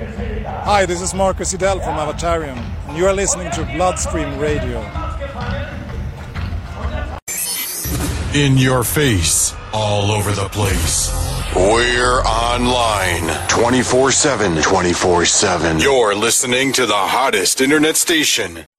Hi, this is Marcus Idell from Avatarium, and you are listening to Bloodstream Radio. In your face, all over the place. We're online 24/7. 24/7. You're listening to the hottest internet station.